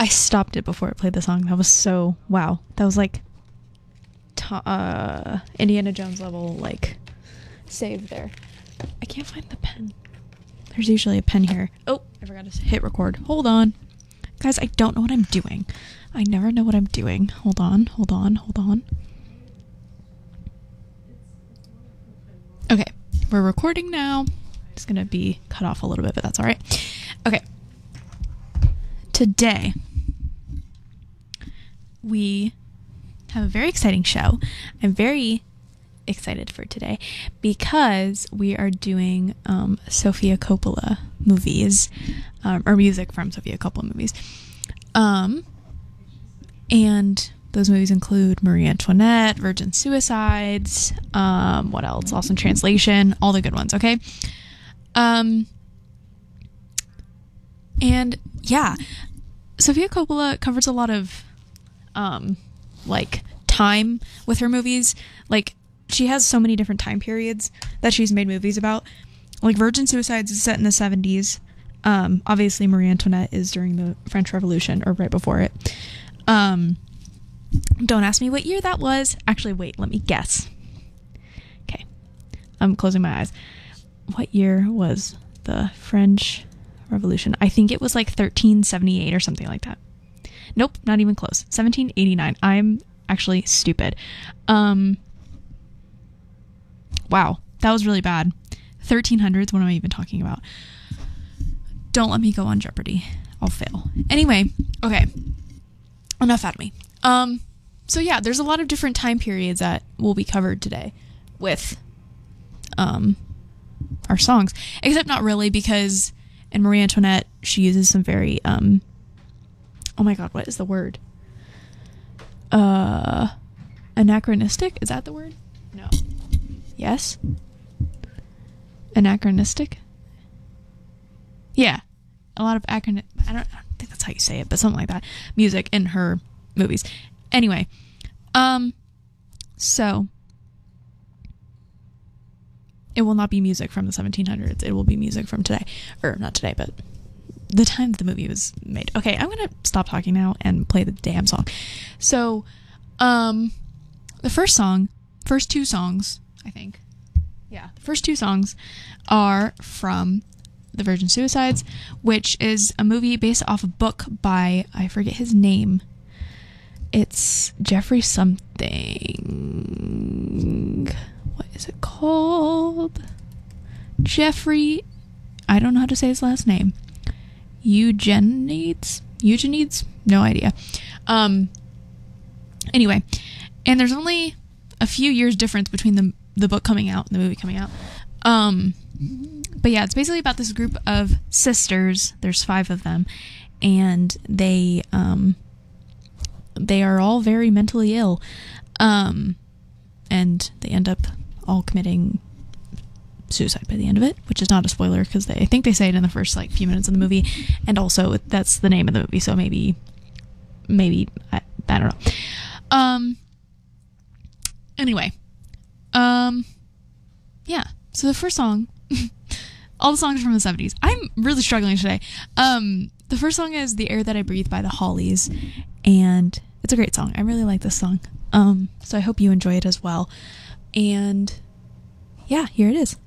I stopped it before it played the song. That was so, wow. That was like Indiana Jones level, like, save there. I can't find the pen. There's usually a pen here. Oh, I forgot to hit record. Hold on. Guys, I don't know what I'm doing. I never know what I'm doing. Hold on. Okay, we're recording now. It's gonna be cut off a little bit, but that's all right. Okay. Today, we have a very exciting show. I'm very excited for today because we are doing Sofia Coppola movies, or music from Sofia Coppola movies. And those movies include Marie Antoinette, Virgin Suicides, what else? Lost in Translation, all the good ones, okay? And yeah, Sofia Coppola covers a lot of like time with her movies. Like, she has so many different time periods that she's made movies about. Like, Virgin Suicides is set in the 70s. Obviously Marie Antoinette is during the French Revolution, or right before it. Don't ask me what year that was. Actually, wait, let me guess. Okay, I'm closing my eyes. What year was the French Revolution? I think it was like 1378 or something like that. Nope, not even close. 1789. I'm actually stupid. Wow, that was really bad. 1300s, what am I even talking about? Don't let me go on Jeopardy. I'll fail. Anyway, okay. Enough out of me. So yeah, there's a lot of different time periods that will be covered today with our songs. Except not really, because in Marie Antoinette, she uses some very oh my god, what is the word? Anachronistic? Is that the word? No. Yes? Anachronistic? Yeah. A lot of I don't think that's how you say it, but something like that. Music in her movies. Anyway, so it will not be music from the 1700s. It will be music from today. Or not today, but the time that the movie was made. Okay, I'm gonna stop talking now and play the damn song. So, the first two songs, I think. Yeah, the first two songs are from The Virgin Suicides, which is a movie based off a book by, I forget his name. It's Jeffrey something. What is it called? Jeffrey, I don't know how to say his last name. Eugenides? No idea. Anyway, and there's only a few years difference between the book coming out and the movie coming out. But yeah, it's basically about this group of sisters. There's 5 of them, and they are all very mentally ill, and they end up all committing suicide by the end of it, which is not a spoiler because I think they say it in the first like few minutes of the movie, and also that's the name of the movie, so maybe I don't know. Anyway, yeah. So the first song, all the songs from the 70s. I'm really struggling today. The first song is "The Air That I Breathe" by the Hollies, and it's a great song. I really like this song. So I hope you enjoy it as well. And yeah, here it is.